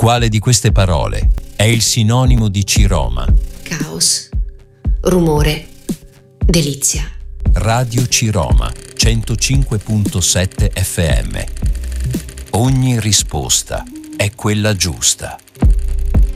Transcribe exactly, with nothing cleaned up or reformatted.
Quale di queste parole è il sinonimo di Ciroma? Caos, rumore, delizia. Radio Ciroma, centocinque virgola sette effe emme. Ogni risposta è quella giusta.